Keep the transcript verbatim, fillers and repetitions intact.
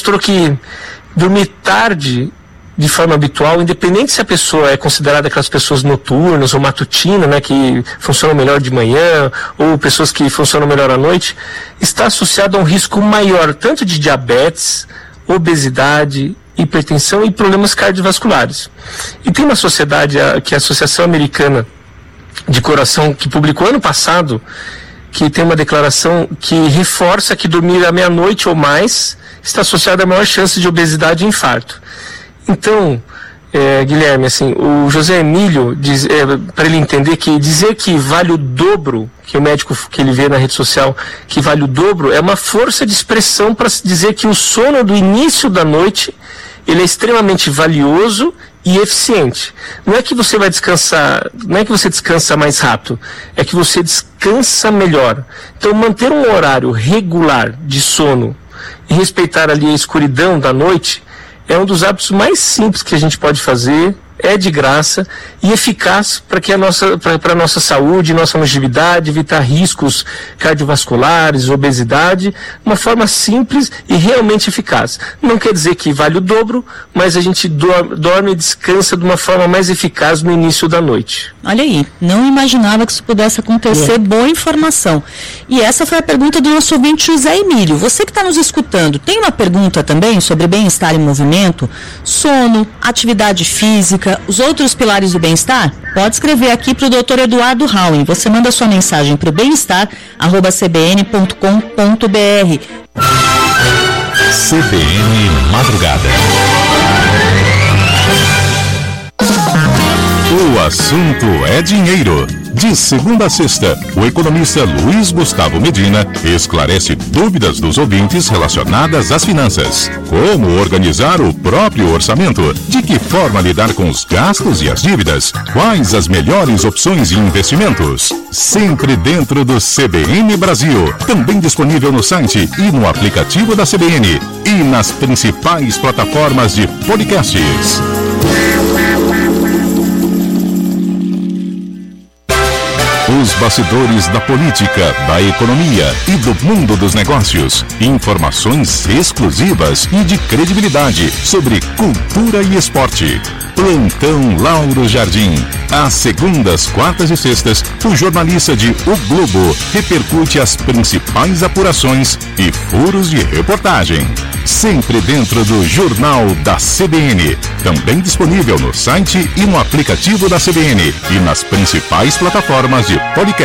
mostrou que dormir tarde de forma habitual, independente se a pessoa é considerada aquelas pessoas noturnas ou matutinas, né, que funcionam melhor de manhã, ou pessoas que funcionam melhor à noite, está associado a um risco maior, tanto de diabetes, obesidade, hipertensão e problemas cardiovasculares. E tem uma sociedade, que é a Associação Americana de Coração, que publicou ano passado, que tem uma declaração que reforça que dormir à meia-noite ou mais está associado a maior chance de obesidade e infarto. Então, é, Guilherme, assim, o José Emílio, diz, é, para ele entender que dizer que vale o dobro, que o médico que ele vê na rede social, que vale o dobro, é uma força de expressão para dizer que o sono do início da noite, ele é extremamente valioso e eficiente. Não é que você vai descansar, não é que você descansa mais rápido, é que você descansa melhor. Então, manter um horário regular de sono e respeitar ali a escuridão da noite é um dos hábitos mais simples que a gente pode fazer, é de graça e eficaz para que a nossa, para a nossa saúde, nossa longevidade, evitar riscos cardiovasculares, obesidade, uma forma simples e realmente eficaz. Não quer dizer que vale o dobro, mas a gente dorme, dorme e descansa de uma forma mais eficaz no início da noite. Olha aí, não imaginava que isso pudesse acontecer, é. Boa informação. E essa foi a pergunta do nosso ouvinte José Emílio. Você que está nos escutando, tem uma pergunta também sobre bem-estar em movimento, sono, atividade física, os outros pilares do bem-estar? Pode escrever aqui para o doutor Eduardo Rauen. Você manda sua mensagem para o bem-estar arroba c b n ponto com ponto b r. C B N Madrugada. O assunto é dinheiro. De segunda a sexta, o economista Luiz Gustavo Medina esclarece dúvidas dos ouvintes relacionadas às finanças. Como organizar o próprio orçamento? De que forma lidar com os gastos e as dívidas? Quais as melhores opções de investimentos? Sempre dentro do C B N Brasil. Também disponível no site e no aplicativo da C B N. E nas principais plataformas de podcasts. Os bastidores da política, da economia e do mundo dos negócios. Informações exclusivas e de credibilidade sobre cultura e esporte. Plantão Lauro Jardim. Às segundas, quartas e sextas, o jornalista de O Globo repercute as principais apurações e furos de reportagem. Sempre dentro do Jornal da C B N. Também disponível no site e no aplicativo da C B N e nas principais plataformas de podcast.